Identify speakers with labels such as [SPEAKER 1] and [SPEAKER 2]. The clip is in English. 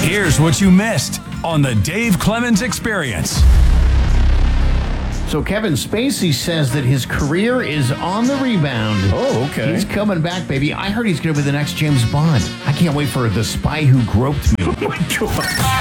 [SPEAKER 1] Here's what you missed on the Dave Clemens Experience.
[SPEAKER 2] So Kevin Spacey says that his career is on the rebound.
[SPEAKER 3] Oh, okay.
[SPEAKER 2] He's coming back, baby. I heard he's going to be the next James Bond. I can't wait for The Spy Who Groped Me.
[SPEAKER 3] Oh, my God.